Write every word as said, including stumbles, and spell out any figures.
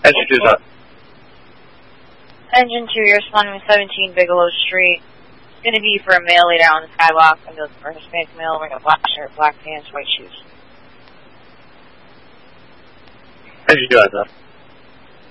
Engine two is up. Engine two, you're responding to seventeen Bigelow Street. It's going to be for a male later on the skywalk. I'm looking for a Hispanic male wearing a black shirt, black pants, white shoes. Engine two is up.